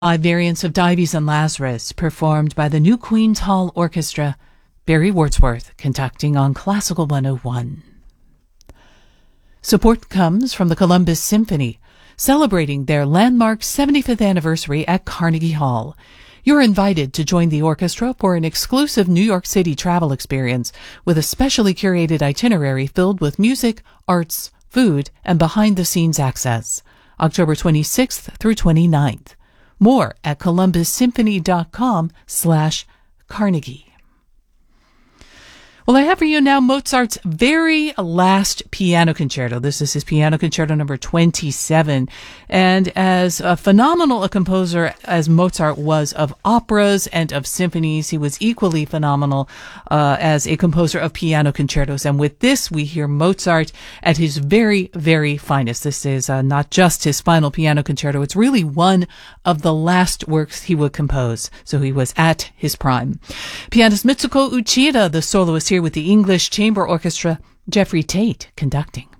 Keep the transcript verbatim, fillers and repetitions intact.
Five variants of Dives and Lazarus, performed by the New Queen's Hall Orchestra. Barry Wordsworth conducting on Classical one oh one. Support comes from the Columbus Symphony, celebrating their landmark seventy-fifth anniversary at Carnegie Hall. You're invited to join the orchestra for an exclusive New York City travel experience with a specially curated itinerary filled with music, arts, food, and behind-the-scenes access. October twenty-sixth through twenty-ninth. More at columbus symphony.com slash Carnegie. Well, I have for you now Mozart's very last piano concerto. This is his piano concerto number twenty-seven. And as a phenomenal a composer as Mozart was of operas and of symphonies, he was equally phenomenal uh, as a composer of piano concertos. And with this, we hear Mozart at his very, very finest. This is uh, not just his final piano concerto. It's really one of the last works he would compose. So he was at his prime. Pianist Mitsuko Uchida, the soloist here with the English Chamber Orchestra, Jeffrey Tate conducting.